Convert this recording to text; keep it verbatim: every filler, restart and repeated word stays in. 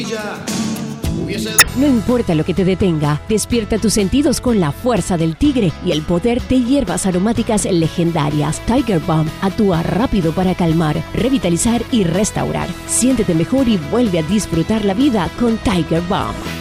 rodilla hubiese... No importa lo que te detenga, despierta tus sentidos con la fuerza del tigre y el poder de hierbas aromáticas legendarias. Tiger Balm actúa rápido para calmar, revitalizar y restaurar. Siéntete mejor y vuelve a disfrutar la vida con Tiger Balm.